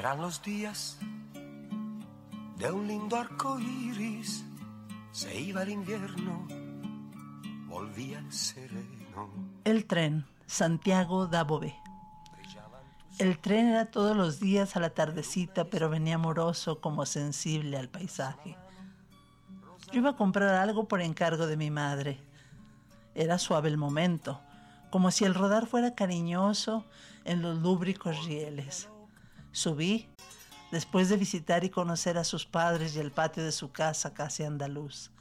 Eran los días de un lindo arco iris, se iba el invierno, volvía el sereno. El tren, Santiago Dabove. El tren era todos los días a la tardecita, pero venía amoroso como sensible al paisaje. Yo iba a comprar algo por encargo de mi madre. Era suave el momento, como si el rodar fuera cariñoso en los lúbricos rieles. Subí, después de visitar y conocer a sus padres y el patio de su casa casi andaluz.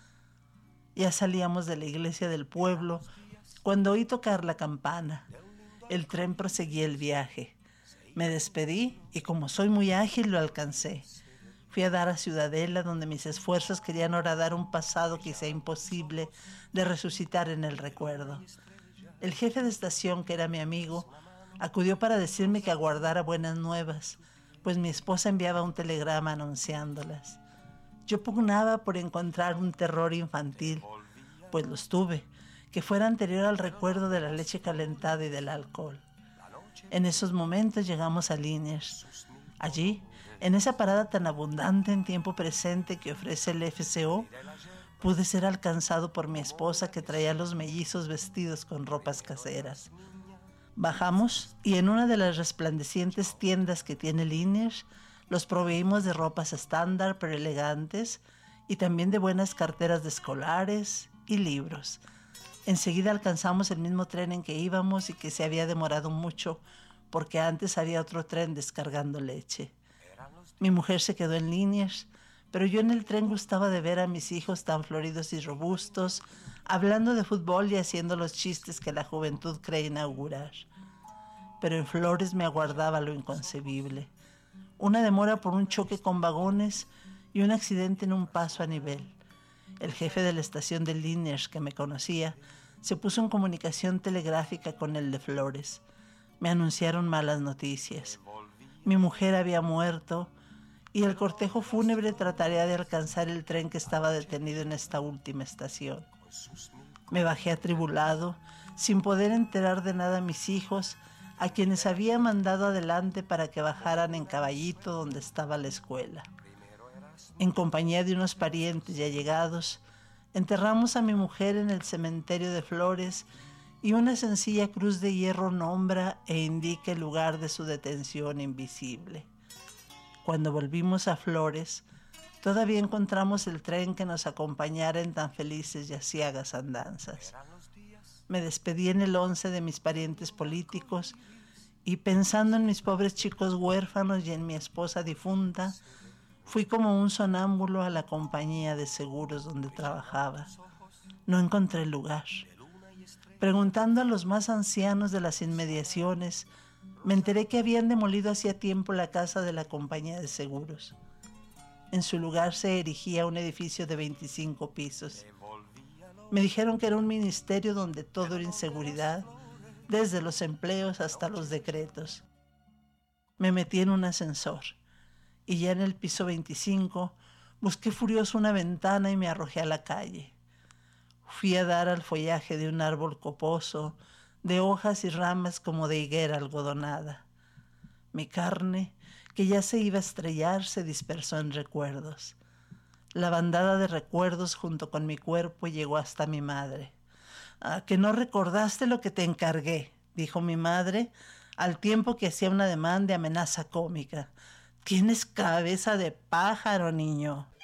Ya salíamos de la iglesia del pueblo cuando oí tocar la campana. El tren proseguía el viaje. Me despedí y como soy muy ágil lo alcancé. Fui a dar a Ciudadela, donde mis esfuerzos querían horadar un pasado quizá imposible de resucitar en el recuerdo. El jefe de estación, que era mi amigo, acudió para decirme que aguardara buenas nuevas, pues mi esposa enviaba un telegrama anunciándolas. Yo pugnaba por encontrar un terror infantil, pues los tuve, que fuera anterior al recuerdo de la leche calentada y del alcohol. En esos momentos llegamos a Liniers. Allí, en esa parada tan abundante en tiempo presente que ofrece el FCO, pude ser alcanzado por mi esposa, que traía a los mellizos vestidos con ropas caseras. Bajamos y en una de las resplandecientes tiendas que tiene Liniers los proveímos de ropas estándar pero elegantes y también de buenas carteras de escolares y libros. Enseguida alcanzamos el mismo tren en que íbamos y que se había demorado mucho porque antes había otro tren descargando leche. Mi mujer se quedó en Liniers, pero yo en el tren gustaba de ver a mis hijos tan floridos y robustos, hablando de fútbol y haciendo los chistes que la juventud cree inaugurar. Pero en Flores me aguardaba lo inconcebible. Una demora por un choque con vagones y un accidente en un paso a nivel. El jefe de la estación de Liniers, que me conocía, se puso en comunicación telegráfica con el de Flores. Me anunciaron malas noticias. Mi mujer había muerto y el cortejo fúnebre trataría de alcanzar el tren que estaba detenido en esta última estación. Me bajé atribulado, sin poder enterar de nada a mis hijos, a quienes había mandado adelante para que bajaran en Caballito, donde estaba la escuela. En compañía de unos parientes ya allegados, enterramos a mi mujer en el cementerio de Flores y una sencilla cruz de hierro nombra e indica el lugar de su detención invisible. Cuando volvimos a Flores, todavía encontramos el tren que nos acompañara en tan felices y aciagas andanzas. Me despedí en el 11 de mis parientes políticos y pensando en mis pobres chicos huérfanos y en mi esposa difunta, fui como un sonámbulo a la compañía de seguros donde trabajaba. No encontré lugar. Preguntando a los más ancianos de las inmediaciones, me enteré que habían demolido hacía tiempo la casa de la compañía de seguros. En su lugar se erigía un edificio de 25 pisos. Me dijeron que era un ministerio donde todo era inseguridad, desde los empleos hasta los decretos. Me metí en un ascensor y ya en el piso 25 busqué furioso una ventana y me arrojé a la calle. Fui a dar al follaje de un árbol coposo, de hojas y ramas como de higuera algodonada. Mi carne, que ya se iba a estrellar, se dispersó en recuerdos. La bandada de recuerdos junto con mi cuerpo llegó hasta mi madre. «Ah, que no recordaste lo que te encargué», dijo mi madre, al tiempo que hacía una ademán de amenaza cómica. «Tienes cabeza de pájaro, niño».